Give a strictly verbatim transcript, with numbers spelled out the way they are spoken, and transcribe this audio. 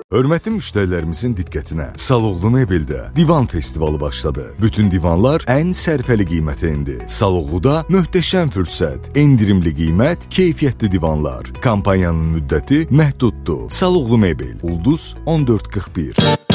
Hörmətli müştərilərimizin diqqətinə, Saloğlu Mebeldə divan festivalı başladı. Bütün divanlar ən sərfəli qiymətə indi. Saloğluda möhtəşəm fürsət, endirimli qiymət, keyfiyyətli divanlar. Kampaniyanın müddəti məhduddur. Saloğlu Mebel, Ulduz on dörd qırx bir.